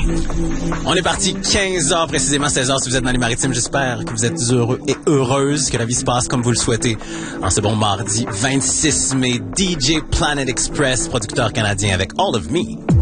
On est parti 15 heures précisément, 16 heures si vous êtes dans les maritimes. J'espère que vous êtes heureux et heureuses, que la vie se passe comme vous le souhaitez. En ce bon mardi 26 mai, DJ Planet Express, producteur canadien avec All of Me.